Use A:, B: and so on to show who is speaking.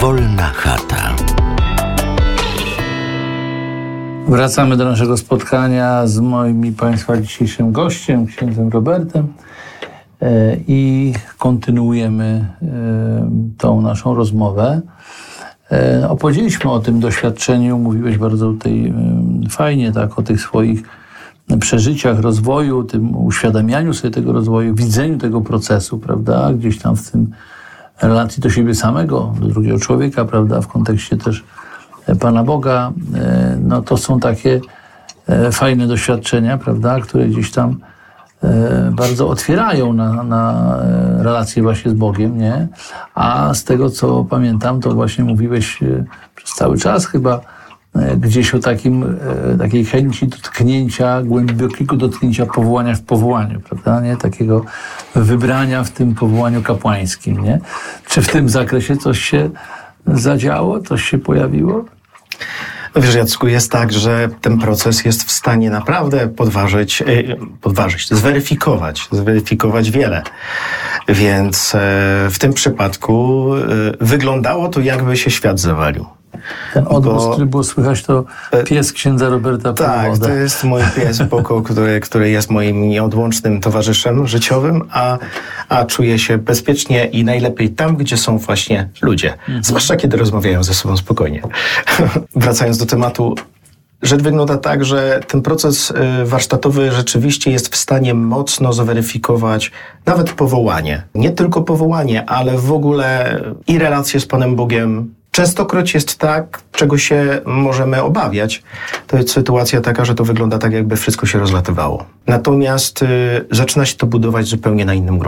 A: Wolna chata.
B: Wracamy do naszego spotkania z moim i Państwa dzisiejszym gościem, księdzem Robertem, i kontynuujemy tą naszą rozmowę. Opowiedzieliśmy o tym doświadczeniu, mówiłeś bardzo tutaj fajnie, tak, o tych swoich przeżyciach rozwoju, tym uświadamianiu sobie tego rozwoju, widzeniu tego procesu, prawda, gdzieś tam w tym relacji do siebie samego, do drugiego człowieka, prawda, w kontekście też Pana Boga. No to są takie fajne doświadczenia, prawda, które gdzieś tam bardzo otwierają na relacje właśnie z Bogiem, nie? A z tego, co pamiętam, to właśnie mówiłeś przez cały czas chyba gdzieś o takiej chęci dotknięcia, głębokiego dotknięcia powołania w powołaniu, prawda, nie? Takiego wybrania w tym powołaniu kapłańskim, nie? Czy w tym zakresie coś się zadziało, coś się pojawiło?
C: No wiesz, Jacku, jest tak, że ten proces jest w stanie naprawdę zweryfikować wiele. Więc w tym przypadku wyglądało to, jakby się świat zawalił.
B: Ten odgłos, który było słychać, to pies księdza Roberta.
C: Tak, to jest mój pies Boko, który jest moim nieodłącznym towarzyszem życiowym, a czuję się bezpiecznie i najlepiej tam, gdzie są właśnie ludzie. Zwłaszcza kiedy rozmawiają ze sobą spokojnie. Wracając do tematu, rzecz wygląda tak, że ten proces warsztatowy rzeczywiście jest w stanie mocno zweryfikować nawet powołanie. Nie tylko powołanie, ale w ogóle i relacje z Panem Bogiem. Częstokroć jest tak, czego się możemy obawiać. To jest sytuacja taka, że to wygląda tak, jakby wszystko się rozlatywało. Natomiast zaczyna się to budować zupełnie na innym gruncie.